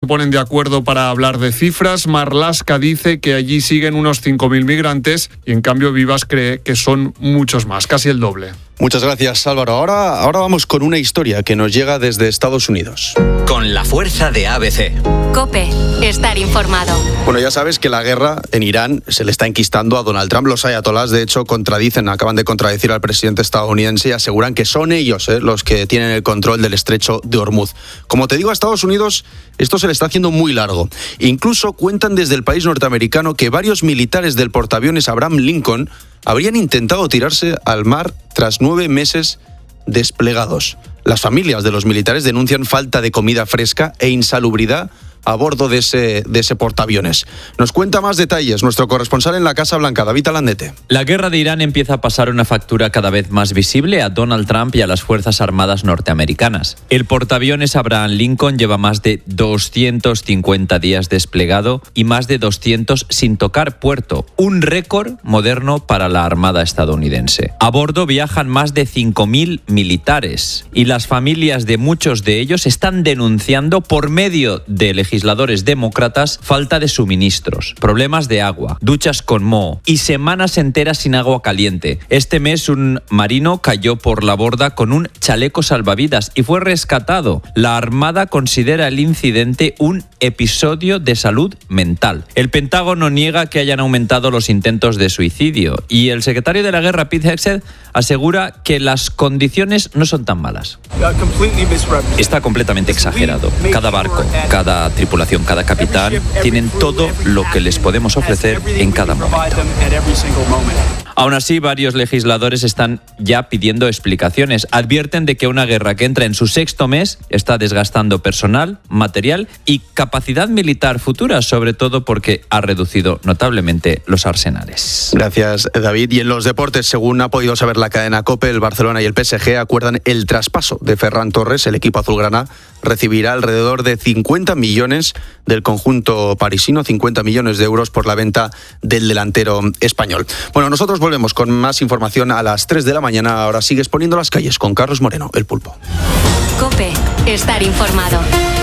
Se ponen de acuerdo para hablar de cifras. Marlaska dice que allí siguen unos 5.000 migrantes y en cambio Vivas cree que son muchos más, casi el doble. Muchas gracias, Álvaro. Ahora vamos con una historia que nos llega desde Estados Unidos. Con la fuerza de ABC. COPE. Estar informado. Bueno, ya sabes que la guerra en Irán se le está enquistando a Donald Trump. Los ayatolás, de hecho, acaban de contradecir al presidente estadounidense y aseguran que son ellos los que tienen el control del estrecho de Hormuz. Como te digo, a Estados Unidos esto se le está haciendo muy largo. Incluso cuentan desde el país norteamericano que varios militares del portaaviones Abraham Lincoln habrían intentado tirarse al mar tras 9 meses desplegados. Las familias de los militares denuncian falta de comida fresca e insalubridad a bordo de ese portaaviones. Nos cuenta más detalles nuestro corresponsal en la Casa Blanca, David Alandete. La guerra de Irán empieza a pasar una factura cada vez más visible a Donald Trump y a las Fuerzas Armadas norteamericanas. El portaaviones Abraham Lincoln lleva más de 250 días desplegado y más de 200 sin tocar puerto, un récord moderno para la Armada estadounidense. A bordo viajan más de 5.000 militares y las familias de muchos de ellos están denunciando por medio de legisladores demócratas falta de suministros, problemas de agua, duchas con moho y semanas enteras sin agua caliente. Este mes un marino cayó por la borda con un chaleco salvavidas y fue rescatado. La Armada considera el incidente un episodio de salud mental. El Pentágono niega que hayan aumentado los intentos de suicidio y el secretario de la guerra, Pete Hegseth, asegura que las condiciones no son tan malas. Está completamente exagerado. Cada barco, cada tripulación, cada capitán tienen todo lo que les podemos ofrecer en cada momento. Aún así, varios legisladores están ya pidiendo explicaciones. Advierten de que una guerra que entra en su 6º mes está desgastando personal, material y capacidad militar futura, sobre todo porque ha reducido notablemente los arsenales. Gracias, David. Y en los deportes, según ha podido saber la cadena COPE, el Barcelona y el PSG acuerdan el traspaso de Ferran Torres. El equipo azulgrana recibirá alrededor de 50 millones del conjunto parisino, 50 millones de euros por la venta del delantero español. Bueno, nosotros volvemos con más información a las 3 de la mañana. Ahora sigues poniendo las calles con Carlos Moreno, el Pulpo. COPE. Estar informado.